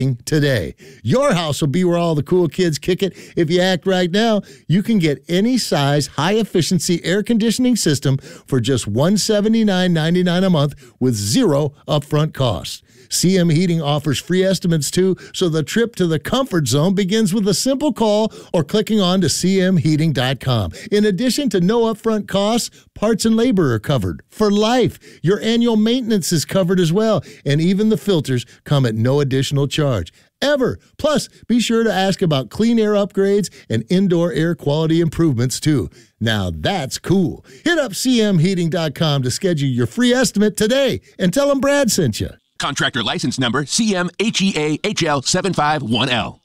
today. Your house will be where all the cool kids kick it. If you act right now, you can get any size high-efficiency air conditioning system for just $179.99 a month with zero upfront costs. CM Heating offers free estimates too, so the trip to the comfort zone begins with a simple call or clicking on to cmheating.com. In addition to no upfront costs, parts and labor are covered for life. Your annual maintenance is covered as well, and even the filters come at no additional charge. Ever. Plus, be sure to ask about clean air upgrades and indoor air quality improvements too. Now that's cool. Hit up cmheating.com to schedule your free estimate today and tell them Brad sent you. Contractor license number CMHEAHL751L.